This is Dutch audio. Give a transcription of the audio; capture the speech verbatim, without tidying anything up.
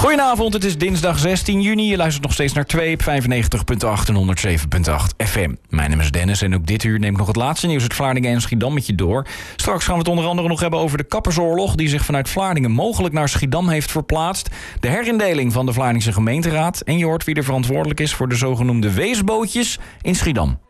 Goedenavond, het is dinsdag zestien juni. Je luistert nog steeds naar twee op vijfennegentig komma acht en honderdzeven komma acht F M. Mijn naam is Dennis en ook dit uur neem ik nog het laatste nieuws uit Vlaardingen en Schiedam met je door. Straks gaan we het onder andere nog hebben over de kappersoorlog die zich vanuit Vlaardingen mogelijk naar Schiedam heeft verplaatst. De herindeling van de Vlaardingse gemeenteraad. En je hoort wie er verantwoordelijk is voor de zogenoemde weesbootjes in Schiedam.